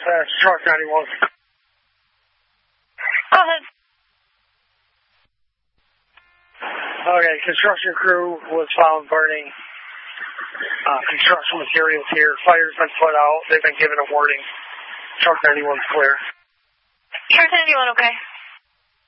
Truck 91. Go ahead. Okay, construction crew was found burning construction materials here. Fire's been put out. They've been given a warning. Truck 91's clear. Truck 91, okay.